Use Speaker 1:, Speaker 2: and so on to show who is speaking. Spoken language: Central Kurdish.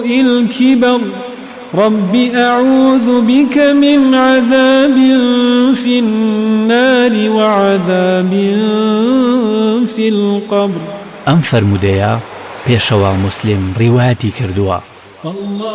Speaker 1: الكبر رب أعوذ بك من عذاب في النار وعذاب في القبر.
Speaker 2: ئەم فەرموودەیە پێشەوە موسلیم ڕیواەتی کردووە.